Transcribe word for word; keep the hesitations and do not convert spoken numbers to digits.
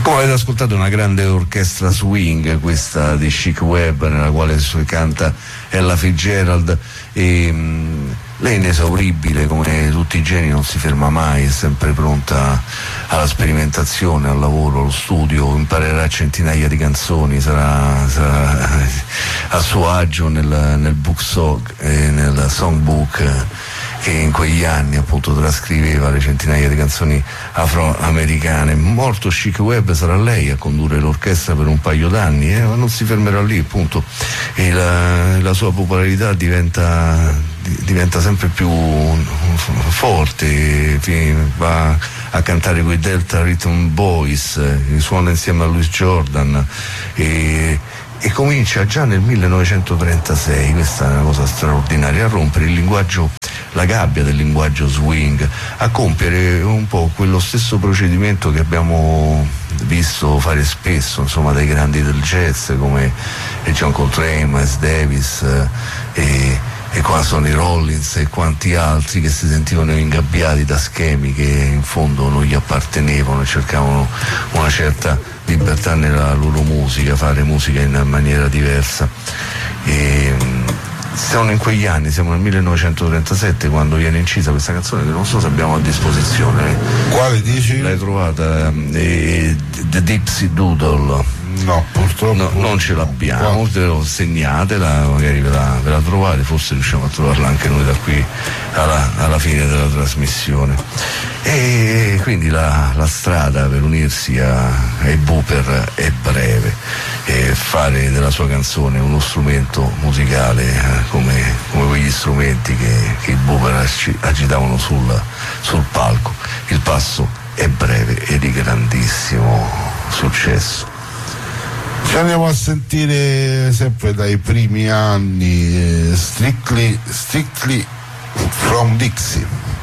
Come avete ascoltato, una grande orchestra swing, questa di Chic Webb, nella quale canta Ella Fitzgerald, e mh, lei è inesauribile, come tutti i geni, non si ferma mai, è sempre pronta alla sperimentazione, al lavoro, allo studio, imparerà centinaia di canzoni, sarà, sarà a suo agio nel, nel book song, eh, nel songbook, che in quegli anni appunto trascriveva le centinaia di canzoni afroamericane. Morto Chic Webb, sarà lei a condurre l'orchestra per un paio d'anni, eh, ma non si fermerà lì, appunto, e la, la sua popolarità diventa, diventa sempre più forte, va a cantare con i Delta Rhythm Boys, suona insieme a Louis Jordan e e comincia già nel millenovecentotrentasei, questa è una cosa straordinaria, a rompere il linguaggio, la gabbia del linguaggio swing, a compiere un po' quello stesso procedimento che abbiamo visto fare spesso, insomma, dai grandi del jazz come John Coltrane, Miles Davis e, e qua sono i Rollins e quanti altri che si sentivano ingabbiati da schemi che in fondo non gli appartenevano e cercavano una certa libertà nella loro musica, fare musica in maniera diversa. E siamo in quegli anni, siamo nel millenovecentotrentasette quando viene incisa questa canzone che non so se abbiamo a disposizione. Quale dici? L'hai trovata, eh, The Dipsy Doodle. No, purtroppo no, non ce l'abbiamo, segnatela, magari ve la, ve la trovate, forse riusciamo a trovarla anche noi da qui alla, alla fine della trasmissione. E quindi la, la strada per unirsi a, ai Booper è breve, e fare della sua canzone uno strumento musicale eh, come, come quegli strumenti che, che i Booper agitavano sul, sul palco. Il passo è breve e di grandissimo successo. Ci andiamo a sentire sempre dai primi anni, eh, Strictly, Strictly from Dixie.